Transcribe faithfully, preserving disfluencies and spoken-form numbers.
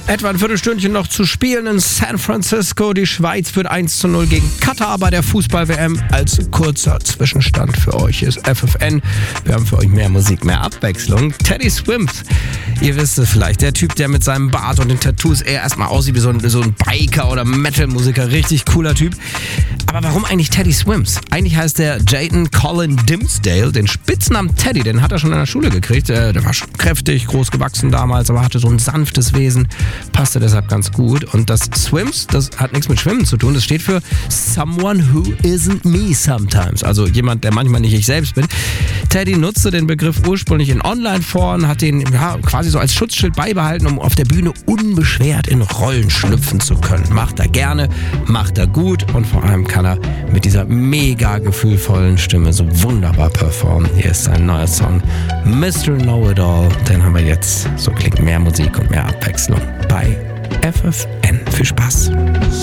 Etwa ein Viertelstündchen noch zu spielen in San Francisco. Die Schweiz führt eins zu null gegen Katar bei der Fußball-W M. Als kurzer Zwischenstand für euch ist F F N. Wir haben für euch mehr Musik, mehr Abwechslung. Teddy Swims, ihr wisst es vielleicht, der Typ, der mit seinem Bart und den Tattoos eher erstmal aussieht wie so ein, so ein Biker oder Metal-Musiker. Richtig cooler Typ. Aber warum eigentlich Teddy Swims? Eigentlich heißt der Jayden Colin Dimsdale. Den Spitznamen Teddy, den hat er schon in der Schule gekriegt. Der war schon kräftig, groß gewachsen damals, aber hatte so ein sanftes Wesen. Passte deshalb ganz gut. Und das Swims, das hat nichts mit Schwimmen zu tun. Das steht für Someone Who Isn't Me Sometimes. Also jemand, der manchmal nicht ich selbst bin. Teddy nutzte den Begriff ursprünglich in Online-Foren, hat den ja, quasi so als Schutzschild beibehalten, um auf der Bühne unbeschwert in Rollen schlüpfen zu können. Macht er gerne, macht er gut und vor allem kann er mit dieser mega gefühlvollen Stimme so wunderbar performen. Hier ist sein neuer Song Mister Know-It-All. Den haben wir jetzt. So klingt mehr Musik und mehr Abwechslung bei F F N. Viel Spaß.